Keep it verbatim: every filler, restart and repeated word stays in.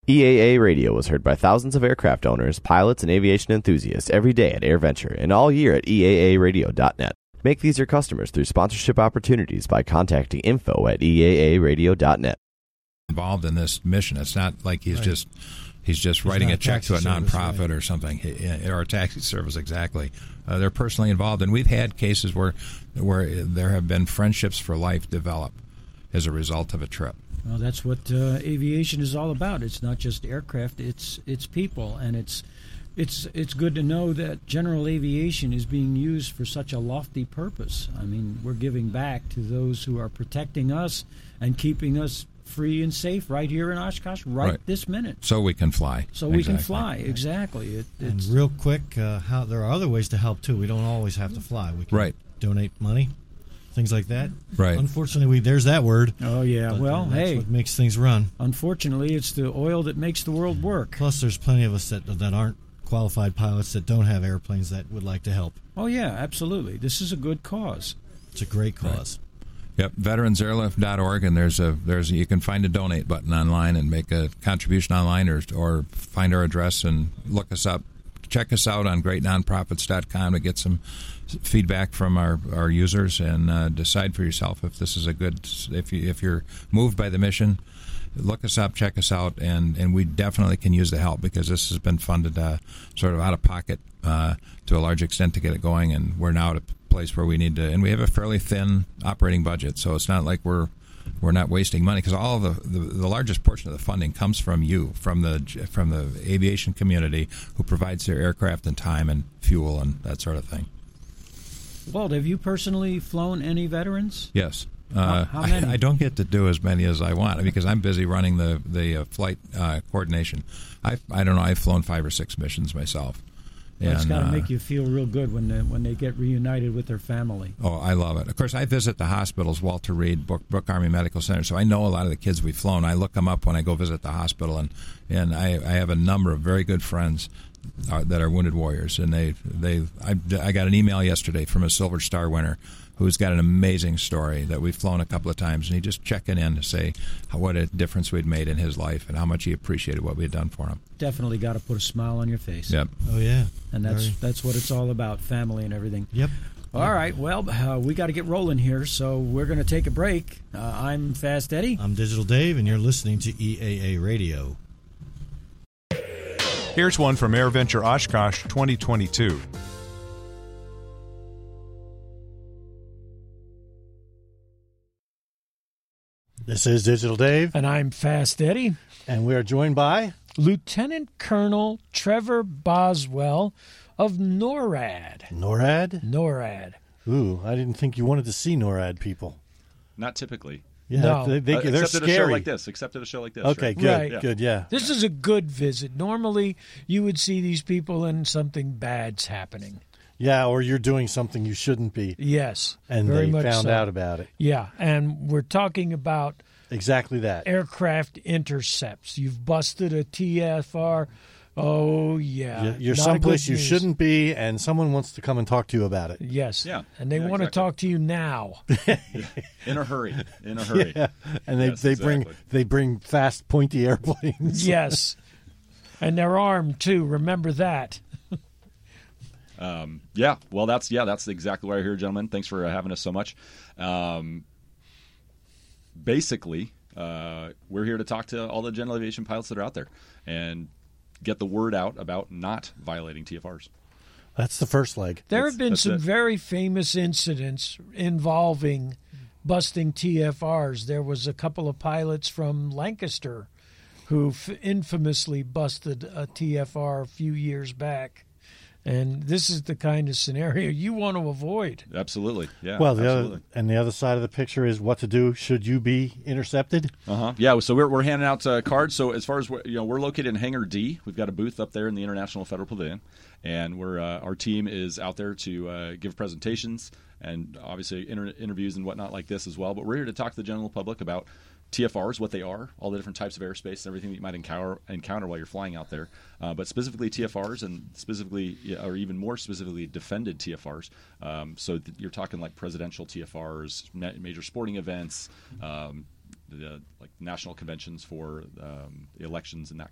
E A A Radio is heard by thousands of aircraft owners, pilots, and aviation enthusiasts every day at AirVenture and all year at E A A radio dot net. Make these your customers through sponsorship opportunities by contacting info at E A A radio dot net. Involved in this mission. It's not like he's right. just he's just he's writing a check to a nonprofit service, right. or something, or a taxi service, exactly. Uh, they're personally involved, and we've had cases where where there have been friendships for life develop as a result of a trip. Well, that's what uh, aviation is all about. It's not just aircraft; it's it's people, and it's it's it's good to know that general aviation is being used for such a lofty purpose. I mean, we're giving back to those who are protecting us and keeping us free and safe right here in Oshkosh, right, right. this minute. So we can fly. So we exactly. can fly, exactly. It, and real quick, uh, how there are other ways to help too. We don't always have to fly. We can right. donate money. Things like that. Right. Unfortunately, we there's that word. Oh, yeah. But, well, uh, that's hey. what makes things run. Unfortunately, it's the oil that makes the world work. Plus, there's plenty of us that that aren't qualified pilots that don't have airplanes that would like to help. Oh, yeah, absolutely. This is a good cause. It's a great cause. Right. Yep, veterans airlift dot org, and there's a there's a, you can find a donate button online and make a contribution online, or or find our address and look us up. Check us out on great nonprofits dot com to get some feedback from our, our users, and uh, decide for yourself if this is a good, if you if you're moved by the mission, look us up, check us out, and, and we definitely can use the help, because this has been funded uh, sort of out of pocket uh, to a large extent to get it going, and we're now at a place where we need to, and we have a fairly thin operating budget, so it's not like we're we're not wasting money, because all of the, the the largest portion of the funding comes from you, from the from the aviation community, who provides their aircraft and time and fuel and that sort of thing. Walt, have you personally flown any veterans? Yes. Uh, how, how many? I, I don't get to do as many as I want because I'm busy running the the uh, flight uh, coordination. I I don't know. I've flown five or six missions myself. Well, it's got to uh, make you feel real good when they, when they get reunited with their family. Oh, I love it. Of course, I visit the hospitals, Walter Reed, Brook, Brook Army Medical Center, so I know a lot of the kids we've flown. I look them up when I go visit the hospital, and, and I, I have a number of very good friends uh, that are wounded warriors. And they, they I, I got an email yesterday from a Silver Star winner who's got an amazing story that we've flown a couple of times, and he just checking in to say how, what a difference we'd made in his life and how much he appreciated what we had done for him. Definitely got to put a smile on your face. Yep. Oh, yeah. And that's Very. that's what it's all about, family and everything. Yep. All yep. right, well, uh, we got to get rolling here, so we're going to take a break. Uh, I'm Fast Eddie. I'm Digital Dave, and you're listening to E A A Radio. Here's one from AirVenture Oshkosh twenty twenty-two. This is Digital Dave. And I'm Fast Eddie. And we are joined by Lieutenant Colonel Trevor Boswell of NORAD. NORAD? NORAD. Ooh, I didn't think you wanted to see NORAD people. Not typically. Yeah, no. they, they, uh, they're except scary. at a show like this. Except at a show like this. Okay, right? good, right. yeah. good, yeah. This is a good visit. Normally, you would see these people and something bad's happening. Yeah, or you're doing something you shouldn't be. Yes, and very they much found so. out about it. Yeah, and we're talking about exactly that. Aircraft intercepts. You've busted a T F R. Oh, yeah. You're, you're Not someplace good you news. shouldn't be, and someone wants to come and talk to you about it. Yes. Yeah. And they yeah, want exactly. to talk to you now. In a hurry. In a hurry. Yeah. And they, Yes, they exactly. bring they bring fast, pointy airplanes. Yes. And they're armed, too. Remember that. Um, yeah, well, that's yeah, that's exactly why we're here, gentlemen. Thanks for uh, having us so much. Um, basically, uh, we're here to talk to all the general aviation pilots that are out there and get the word out about not violating T F Rs. That's the first leg. There That's- have been that's some it. very famous incidents involving busting T F Rs. There was a couple of pilots from Lancaster who f- infamously busted a T F R a few years back. And this is the kind of scenario you want to avoid. Absolutely, yeah. Well, the absolutely. other and the other side of the picture is what to do should you be intercepted. Uh huh. Yeah. So we're we're handing out uh, cards. So as far as you know, we're located in Hangar D. We've got a booth up there in the International Federal Pavilion, and we're uh, our team is out there to uh, give presentations and obviously inter- interviews and whatnot like this as well. But we're here to talk to the general public about T F Rs, what they are, all the different types of airspace, and everything that you might encounter encounter while you're flying out there. Uh, but specifically T F Rs, and specifically, or even more specifically, defended T F Rs. Um, so th- you're talking like presidential T F Rs, ma- major sporting events, um, the, like national conventions for um, elections and that